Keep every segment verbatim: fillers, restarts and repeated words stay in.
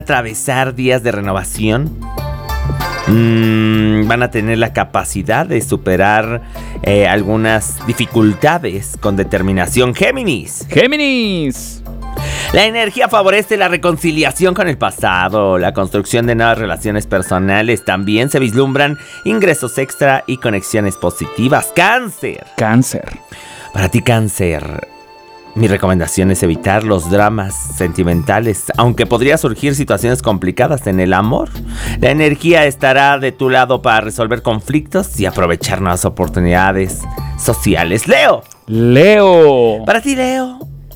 atravesar días de renovación. Mm, van a tener la capacidad de superar eh, algunas dificultades con determinación. Géminis. Géminis. La energía favorece la reconciliación con el pasado, la construcción de nuevas relaciones personales. También se vislumbran ingresos extra y conexiones positivas. Cáncer. Cáncer. Para ti, Cáncer, mi recomendación es evitar los dramas sentimentales, aunque podría surgir situaciones complicadas en el amor. La energía estará de tu lado para resolver conflictos y aprovechar nuevas oportunidades sociales. Leo. Leo. Para ti, Leo,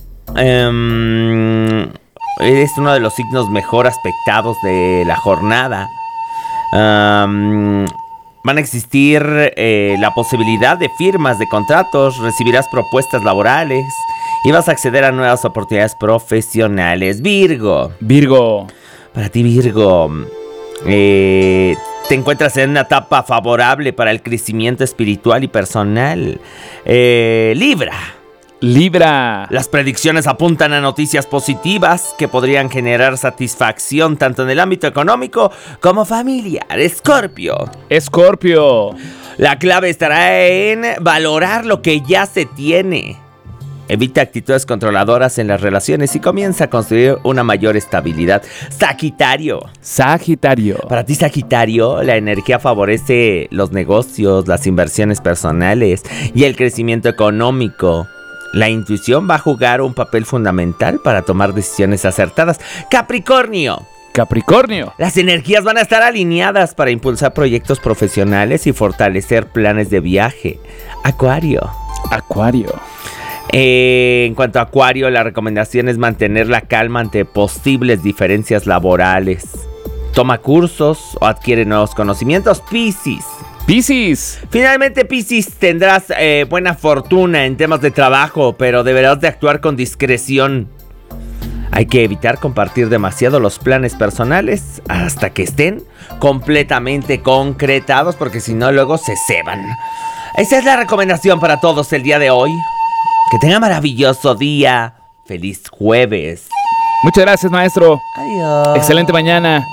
um, eres uno de los signos mejor aspectados de la jornada. Um, Van a existir eh, la posibilidad de firmas de contratos, recibirás propuestas laborales y vas a acceder a nuevas oportunidades profesionales. Virgo. Virgo. Para ti, Virgo, eh, te encuentras en una etapa favorable para el crecimiento espiritual y personal. Eh, Libra. Libra. Las predicciones apuntan a noticias positivas que podrían generar satisfacción tanto en el ámbito económico como familiar. Escorpio. Escorpio. La clave estará en valorar lo que ya se tiene. Evita actitudes controladoras en las relaciones y comienza a construir una mayor estabilidad. Sagitario. Sagitario. Para ti, Sagitario, la energía favorece los negocios, las inversiones personales y el crecimiento económico. La intuición va a jugar un papel fundamental para tomar decisiones acertadas. Capricornio. Capricornio. Las energías van a estar alineadas para impulsar proyectos profesionales y fortalecer planes de viaje. Acuario. Acuario. Eh, en cuanto a Acuario, la recomendación es mantener la calma ante posibles diferencias laborales. Toma cursos o adquiere nuevos conocimientos. Piscis. Piscis. Finalmente, Piscis, tendrás eh, buena fortuna en temas de trabajo, pero deberás de actuar con discreción. Hay que evitar compartir demasiado los planes personales hasta que estén completamente concretados, porque si no, luego se ceban. Esa es la recomendación para todos el día de hoy. Que tengan maravilloso día. Feliz jueves. Muchas gracias, maestro. Adiós. Excelente mañana.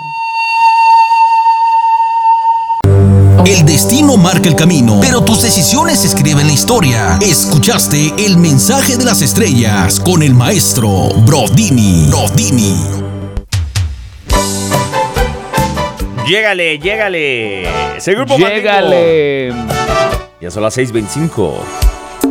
El destino marca el camino, pero tus decisiones escriben la historia. Escuchaste el mensaje de las estrellas con el maestro Brodini. Brodini. Llégale, llégale. Llégale. Ya son las seis veinticinco.